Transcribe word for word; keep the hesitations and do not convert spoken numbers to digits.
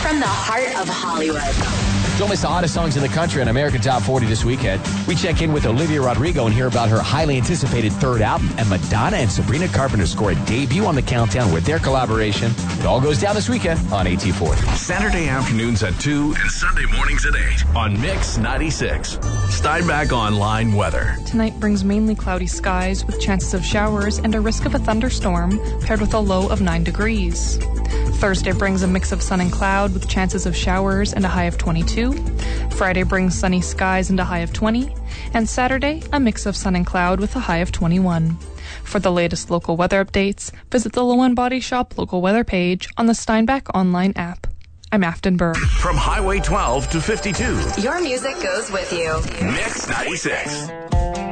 from the heart of Hollywood. Don't miss the hottest songs in the country on American Top forty this weekend. We check in with Olivia Rodrigo and hear about her highly anticipated third album. And Madonna and Sabrina Carpenter score a debut on the countdown with their collaboration. It all goes down this weekend on A T forty. Saturday afternoons at two and Sunday mornings at eight on Mix ninety-six. Steinbach Online weather. Tonight brings mainly cloudy skies with chances of showers and a risk of a thunderstorm, paired with a low of nine degrees. Thursday brings a mix of sun and cloud with chances of showers and a high of twenty-two. Friday brings sunny skies and a high of twenty. And Saturday, a mix of sun and cloud with a high of twenty-one. For the latest local weather updates, visit the Low End Body Shop local weather page on the Steinbach Online app. I'm Afton Burr. From Highway twelve to fifty-two. Your music goes with you. Mix ninety-six.